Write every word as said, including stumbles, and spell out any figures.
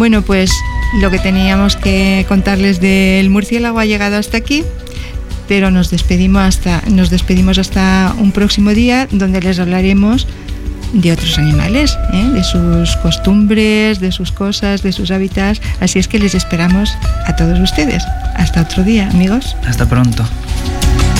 Bueno, pues lo que teníamos que contarles del murciélago ha llegado hasta aquí, pero nos despedimos hasta, nos despedimos hasta un próximo día donde les hablaremos de otros animales, ¿eh? De sus costumbres, de sus cosas, de sus hábitats. Así es que les esperamos a todos ustedes. Hasta otro día, amigos. Hasta pronto.